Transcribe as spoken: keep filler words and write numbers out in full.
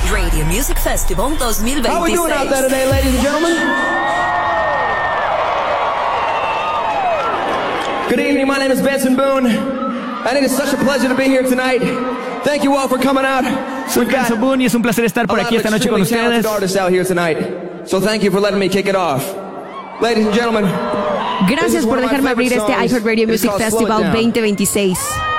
iHeartRadio Music Festival dos mil veintiséis. How we doing out there today, ladies and gentlemen? Good evening, my name is Benson Boone, and it is such a pleasure to be here tonight. Thank you all for coming out. Soy Benson Boone y es un placer estar por aquí esta noche con ustedes. Out here tonight. So thank you for letting me kick it off. Ladies and gentlemen. Gracias por dejarme abrir este iHeartRadio Music Festival veinte veintiséis.